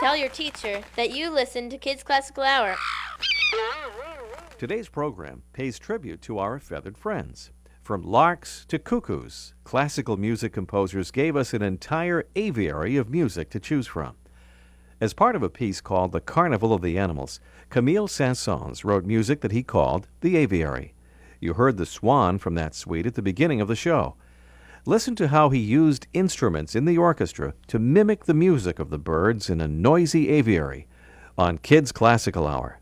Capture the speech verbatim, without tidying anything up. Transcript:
Tell your teacher that you listen to Kids Classical Hour. Today's program pays tribute to our feathered friends. From larks to cuckoos, classical music composers gave us an entire aviary of music to choose from. As part of a piece called The Carnival of the Animals, Camille Saint-Saëns wrote music that he called The Aviary. You heard the swan from that suite at the beginning of the show. Listen to how he used instruments in the orchestra to mimic the music of the birds in a noisy aviary on Kids Classical Hour.